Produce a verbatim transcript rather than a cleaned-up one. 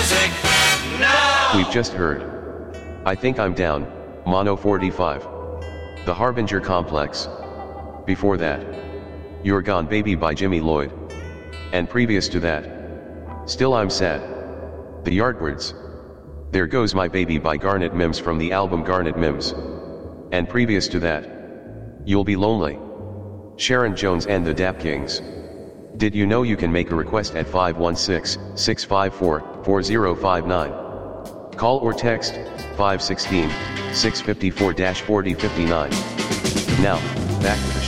music now! We've just heard I Think I'm Down, Mono forty-five. The Harbinger Complex. Before that, You're Gone Baby by Jimmy Lloyd. And previous to that, Still I'm Sad, The Yardbirds. There Goes My Baby by Garnet Mims from the album Garnet Mims. And previous to that, You'll Be Lonely, Sharon Jones and the Dap Kings. Did you know you can make a request at five one six, six five four, four zero five nine? Call or text five one six, six five four, four zero five nine. Now, back to the show.